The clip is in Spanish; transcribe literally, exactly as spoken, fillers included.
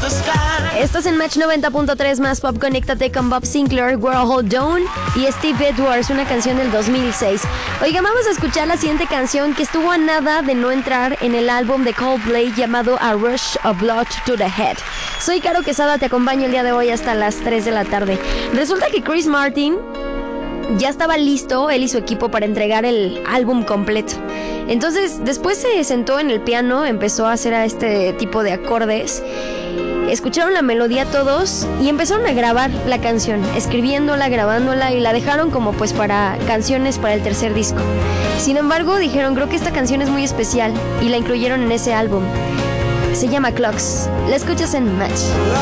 Estás en Match noventa punto tres más pop. Conéctate con Bob Sinclair, World Hold Down y Steve Edwards, una canción del dos mil seis. Oiga, vamos a escuchar la siguiente canción que estuvo a nada de no entrar en el álbum de Coldplay llamado A Rush of Blood to the Head. Soy Caro Quesada, te acompaño el día de hoy hasta las tres de la tarde. Resulta que Chris Martin ya estaba listo, él y su equipo, para entregar el álbum completo. Entonces, después se sentó en el piano, empezó a hacer a este tipo de acordes. Escucharon la melodía todos y empezaron a grabar la canción, escribiéndola, grabándola, y la dejaron como pues para canciones para el tercer disco. Sin embargo, dijeron, creo que esta canción es muy especial, y la incluyeron en ese álbum. Se llama Clocks. La escuchas en Match.